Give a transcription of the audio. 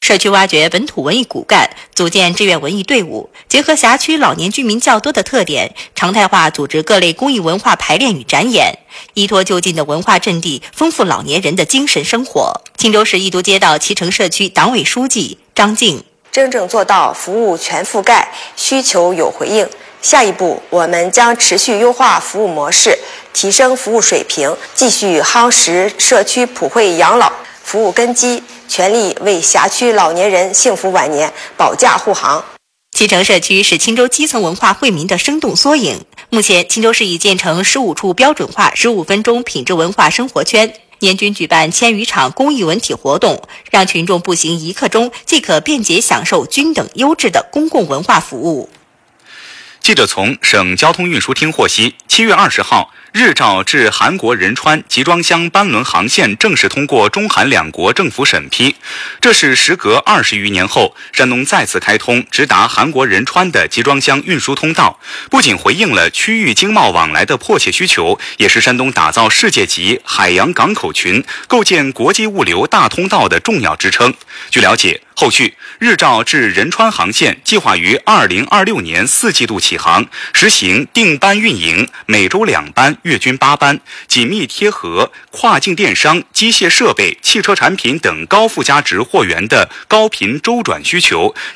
社区挖掘本土文艺骨干，组建志愿文艺队伍，结合辖区老年居民较多的特点，常态化组织各类公益文化排练与展演，依托就近的文化阵地，丰富老年人的精神生活。青州市义都街道脐橙社区党委书记张静： 真正做到服务全覆盖，需求有回应。下一步，我们将持续优化服务模式，提升服务水平，继续夯实社区普惠养老服务根基，全力为辖区老年人幸福晚年保驾护航。 脐橙社区是青州基层文化惠民的生动缩影。目前，青州市已建成15处标准化15分钟品质文化生活圈，年均举办1000余场公益文体活动，让群众步行1刻钟即可便捷享受均等优质的公共文化服务。 记者从省交通运输厅获悉，7月20号，日照至韩国仁川集装箱班轮航线正式通过中韩两国政府审批。这是时隔20余年后，山东再次开通直达韩国仁川的集装箱运输通道，不仅回应了区域经贸往来的迫切需求，也是山东打造世界级海洋港口群、构建国际物流大通道的重要支撑。据了解，后续日照至仁川航线计划于2026年4季度起航，实行定班运营，每周2班，月均8班，紧密贴合跨境电商、机械设备、汽车产品等高附加值货源的高频周转需求，